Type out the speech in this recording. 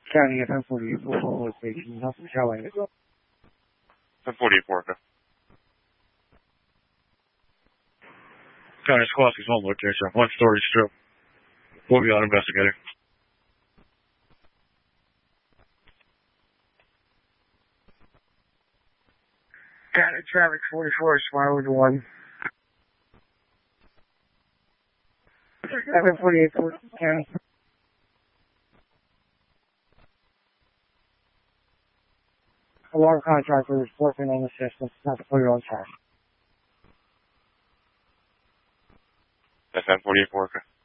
County FM 48 Fort Station. How are you? 1048 Porker. County Squawski's home location, 1-story strip. We'll be on investigating. County Traffic 44, Smiley 1. 748 Fort County. Alarm contractor is working on the system. Not to put it on test. FM 48 Porker.